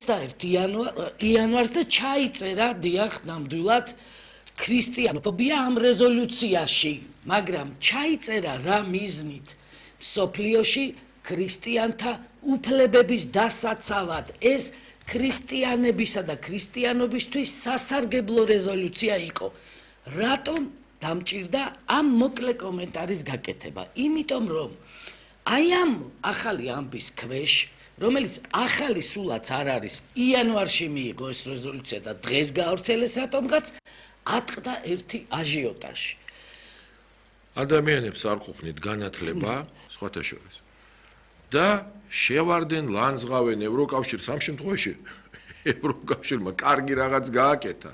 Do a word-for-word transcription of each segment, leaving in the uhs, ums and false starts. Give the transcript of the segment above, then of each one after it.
იანვარს და ჩაიწერა დიახ ნამდვილად ქრისტიანოფობია ამ რეზოლუციაში, მაგრამ ჩაიწერა რა მიზნით მსოფლიოში ქრისტიანთა უფლებების დასაცავად. ეს ქრისტიანებისა და ქრისტიანობისთვის სასარგებლო რეზოლუცია იყო. რატომ დამჭირდა ამ მოკლე კომენტარის გაკეთება? იმიტომ რომ აი ამ ახალი ამბის ქვეშ, რომელიც ახალი სულაც არ არის, იანვარში მიიღო ეს რეზოლუცია და დღეს გაავრცელეს რატომღაც, ატყდა ერთი აჟიოტაჟი. ადამიანებს არ ყოფნით განათლება, სხვათა შორის. და შევარდენ, ლანძღავენ ევროკავშირს, ამ შემთხვევაში ევროკავშირმა კარგი რაღაც გააკეთა.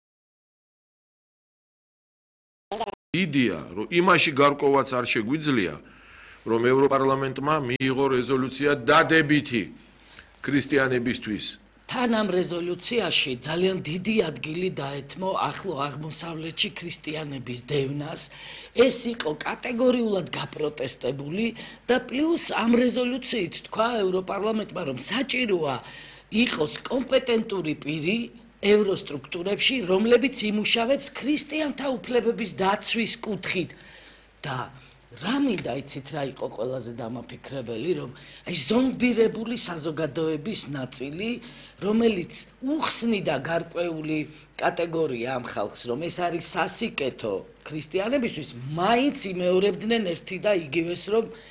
იდეა, რომ იმაში გარკვევაც არ შეგვიძლია, რომ ევროპარლამენტმა მიიღო რეზოლუცია დადებითი ქრისტიანებისთვის. თან ამ რეზოლუციაში ძალიან დიდი ადგილი დაეთმო ახლო აღმოსავლეთში ქრისტიანების დევნას. ეს იყო კატეგორიულად გაპროტესტებული და პლუს ამ რეზოლუციით თქვა ევროპარლამენტმა, რომ საჭიროა იყოს კომპეტენტური პირი ევროსტრუქტურებში, რომლებიც იმუშავებს ქრისტიანთა უფლებების დაცვის კუთხით. და რა მინდა იცით რა იყო ყველაზე დამაფიქრებელი, რომ აი ზომბირებული საზოგადოების ნაწილი, რომელიც უხსნიდა გარკვეული კატეგორია ამ ხალხს, რომ ეს არის სასიკეთო ქრისტიანებისთვის, მაინც იმეორებდნენ ერთი და იგივეს, რომ